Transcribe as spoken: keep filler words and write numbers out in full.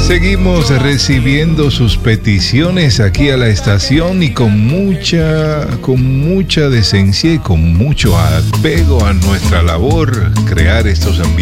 Seguimos recibiendo sus peticiones aquí a la estación y con mucha, con mucha decencia y con mucho apego a nuestra labor, crear estos ambientes